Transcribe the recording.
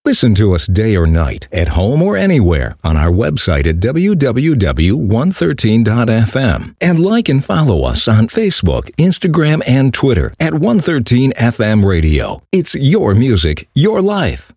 Listen to us day or night, at home or anywhere, on our website at www.113.fm. And like and follow us on Facebook, Instagram, and Twitter at 113 FM Radio. It's your music, your life.